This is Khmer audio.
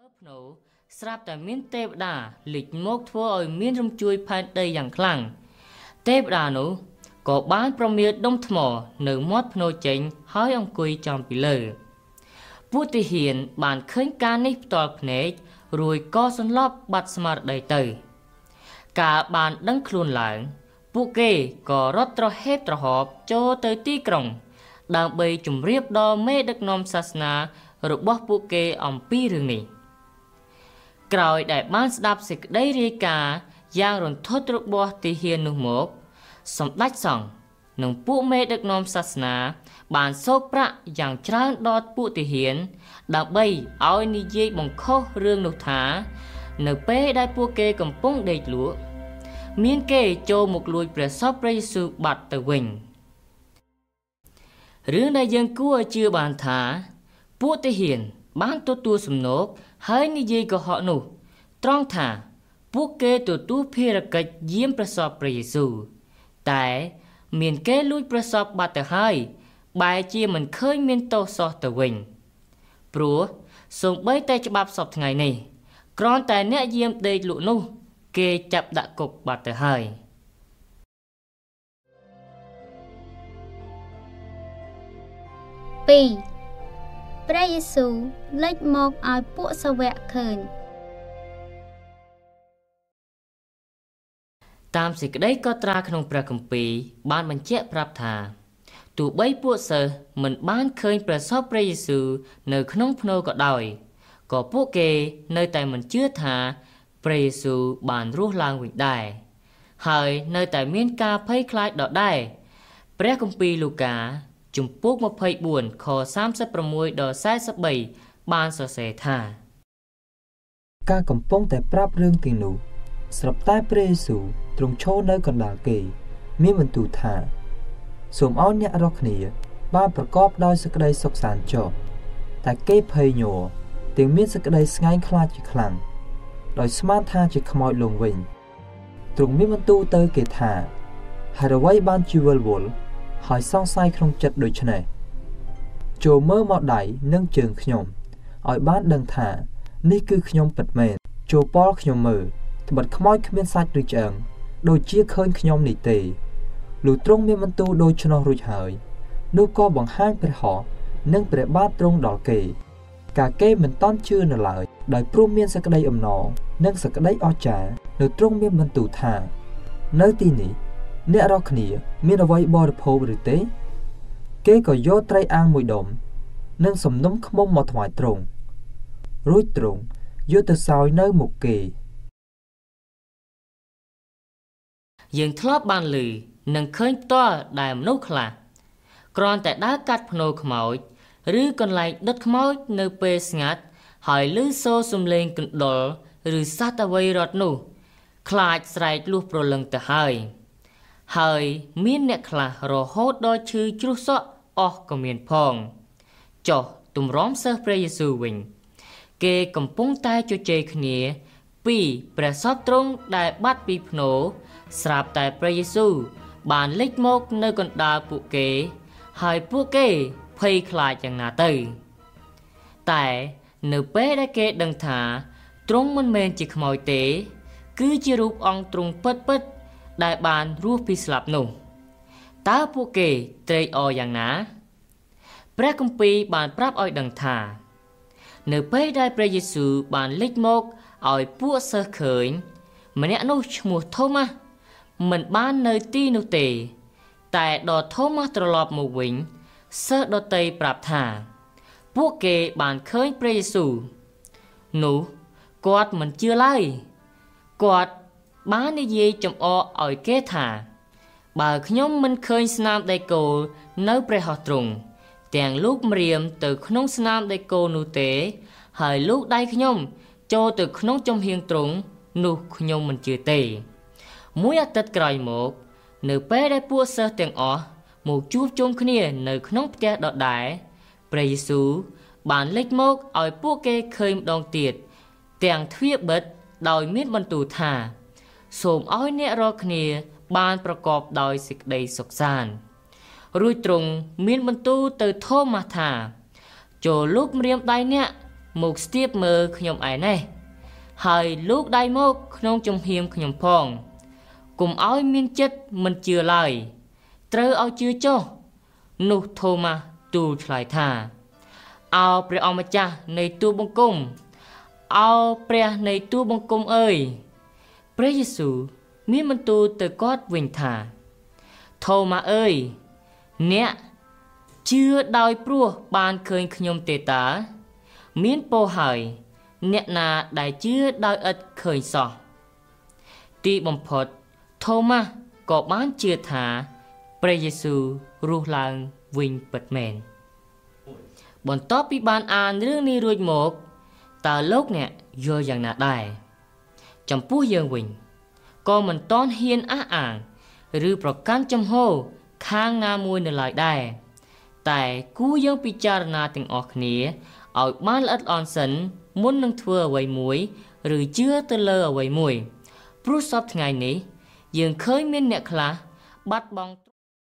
ភ្នូស្រាប់តែមានទេវតាលេចមកធ្វើឲ្យមានរំជួយផែនដីយ៉ាងខ្លាំងទេវតានោះក៏បានប្រមាថដុំថ្មនៅមាត់ភ្នូចេញហើយអង្គុយចំពីលើពួកទាហានបានឃើញការនេះផ្ទាល់ភ្នែករួយក៏សន្លប់បាត់ស្មារតីទៅកាលបានដឹងខ្លួនឡើងពួកគេក៏រត់ត្រហេបត្រហប់ចូលទៅទីក្រុងដើម្បីជម្រាបដល់មេដឹកនាំសាសនារបស់ពួកគេអំពីរឿងនេះក្រោយដែលបានស្ដាប់សេចក្តីរាយការណ៍យ៉ាងរន្ធត់របស់ទាហាននោះមកសម្ដេចសង្ឃនិងពួកមេដឹកនាំសាសនាបានសោកប្រាក់យ៉ាងច្រើនដល់ពួកទាហានដើម្បីឲ្យនិយាយបង្ខុសរឿងនោះថានៅពេលដែលពួកគេកំពុងដេកលក់មានគេចូលមកលួចព្រះសពព្រះយេស៊ូវបាត់ទៅវិញរឿងដែលយើងគួរឲ្យជឿបានថាពួកទាហានបានទទួលសំណូកហើយនិយាយកុហកនោះត្រង់ថាពួកគេទទួលភារកិច្ចយាមព្រះសពព្រះយេស៊ូវតែមានគេលួចព្រះសពបាត់ទៅហើយបែរជាមិនឃើញមានទោសសោះទៅវិញព្រោះសូម្បីតែច្បាប់សពថ្ងៃនេះគ្រាន់តែអ្នកយាមដេកលក់នោះគេចាប់ដាក់គុកបាត់ទៅហើយ 2ព្រះយេស៊ូវលេចមកឲ្យពួកសាវកឃើញតាមសេចក្តីកត់ត្រាក្នុងព្រះគម្ពីរបានបញ្ជាក់ប្រាប់ថាទោះបីពួកសិស្សមិនបានឃើញព្រះសពព្រះយេស៊ូវនៅក្នុងភ្នូក៏ដោយក៏ពួកគេនៅតែមិនជឿថាព្រះយេស៊ូវបានរស់ឡើងវិញដែរហើយនៅតែមានការភ័យខ្លាចដដែលព្រះគម្ពីរលូកាជំពូក24ខ36ដល់43បានសរសេរថាការកំពុងតែប្រាប់រឿងទាំងនោះស្រាប់តែព្រះយេស៊ូវទ្រង់ឈរនៅកណ្ដាលគេមានបន្ទូលថាសូមឲ្យអ្នករាល់គ្នាបានប្រកបដោយសេចក្តីសុខសាន្តចុះតែគេភ័យញ័រទាំងមានសេចក្តីស្ងែងខ្លាចជាខ្លាំងដោយស្មានថាជាខ្មោចលងវិញទ្រង់មានបន្ទូលទៅគេថាហេតុអ្វីបានជាវិលវល់ហើយសង្ស័យក្នុងចិត្តដូច្នេះចូលមើលមកដៃនិងជើងខ្ញុំឲ្យបានដឹងថានេះគឺខ្ញុំពិតមែនចូលប៉លខ្ញុំមើលត្បិតខ្មោចគ្មានសាច់ឬឆ្អឹងដូចជាឃើញខ្ញុំនេះទេលុះទ្រង់មានបន្ទូលដូច្នោះរួចហើយនោះក៏បង្ហាញព្រះហស្ថនិងព្រះបាទទ្រង់ដល់គេការគេមិនតន់ជឿនៅឡើយដោយព្រមមានសេចក្តីអំណរនិងសេចក្តីអស្ចារ្យនៅទ្រង់មានបន្ទូលថានៅទីនេះអ្នករាល់គ្នាមានអ្វីបរិភោគឬទេគេក៏យកត្រីអាំងមួយដុំនិងសំណុំឃ្មុំមកថ្វាយទ្រង់រួចទ្រង់យកទៅសោយនៅមុខគេយើងធ្លាប់បានឮនិងឃើញផ្ទាល់ដែលមនុស្សខ្លះគ្រាន់តែដើរកាត់ភ្នូខ្មោចឬកន្លែងដុតខ្មោចនៅពេលស្ងាត់ហើយឮសូរសំឡេងកណ្ដុរឬសត្វអ្វីរត់នោះខ្លាចស្រែកលួសព្រលឹងទៅហើយមានអ្នកខ្លះរហូតដល់ឈឺជ្រុះសក់អស់ក៏មានផងចុះទម្រាំសិស្សព្រះយេស៊ូវវិញគេកំពុងតែជជែកគ្នាពីព្រះសពទ្រង់ដែលបាត់ពីភ្នូស្រាប់តែព្រះយេស៊ូវបានលេចមកនៅកណ្ដាលពួកគេហើយពួកគេភ័យខ្លាចយ៉ាងណាទៅតែនៅពេលដែលគេដឹងថាទ្រង់មិនមែនជាខ្មោចទេគឺជារូបអង្គទ្រង់ពិតដែលបានរស់ពីស្លាប់នោះតើពួកគេត្រេកអរយ៉ាងណាព្រះគម្ពីរបានប្រាប់ឲ្យដឹងថានៅពេលដែលព្រះយេស៊ូវបានលេចមកឲ្យពួកសិស្សឃើញម្នាក់នោះឈ្មោះថូម៉ាស់មិនបាននៅទីនោះទេតែដល់ថូម៉ាស់ត្រឡប់មកវិញសិស្សដទៃប្រាប់ថាពួកគេបានឃើញព្រះយេស៊ូវនោះគាត់មិនជឿឡើយគាត់បាននិយាយចំអកឲ្យគេថាបើខ្ញុំមិនឃើញស្នាមដីគោលនៅព្រះហស្ថទ្រង់ទាំងលូកម្រាមទៅក្នុងស្នាមដីគោលនោះទេហើយលូកដៃខ្ញុំចូលទៅក្នុងចំហៀងទ្រង់នោះខ្ញុំមិនជឿទេមួយអាទិត្យក្រោយមកនៅពេលដែលពួកសិស្សទាំងអស់មកជួបជុំគ្នានៅក្នុងផ្ទះដដែលព្រះយេស៊ូវបានលេចមកឲ្យពួកគេឃើញម្ដងទៀតទាំងទ្វារបិទដោយមានបន្ទូលថាសូមឲ្យអ្នករាល់គ្នាបានប្រកបដោយសេចក្តីសុខសាន្តរួចទ្រង់មានបន្ទូលទៅថូម៉ាស់ថាចូលលូកម្រាមដៃអ្នកមកស្ទាបមើលខ្ញុំឯនេះហើយលោកដៃមកក្នុងជំហាមខ្ញុំផងកុំឲ្យមានចិត្តមិនជឿឡើយត្រូវឲ្យជឿចុះនោះថូម៉ាស់ទូលឆ្លើយថាអោព្រះអម្ចាស់នៃទូបង្គំអោព្រះនៃទូបង្គំអើយព្រះយេស៊ូវមានបន្ទូលទៅគាត់វិញថាថូម៉ាស់អើយអ្នកជឿដោយព្រោះបានឃើញខ្ញុំទេតាមានពរហើយអ្នកណាដែលជឿដោយឥតឃើញសោះទីបំផុតថូម៉ាស់ក៏បានជឿថាព្រះយេស៊ូវរស់ឡើងវិញពិតមែនបន្ទាប់ពីបានអានរឿងនេះរួចមកតើលោកអ្នកយល់យ៉ាងណាដែរចំពោះយើងវិញក៏មិនទាន់ហ៊ានអះអាងឬប្រកាន់ចំហខាងណាមួយនៅឡើយដែរតែគួរយើងពិចារណាទាំងអស់គ្នាឲ្យបានល្អិតល្អន់សិនមុននឹងធ្វើអ្វីមួយឬជឿទៅលើអ្វីមួយព្រោះសពថ្ងៃនេះយើងឃើញមានអ្នកខ្លះបាត់បង់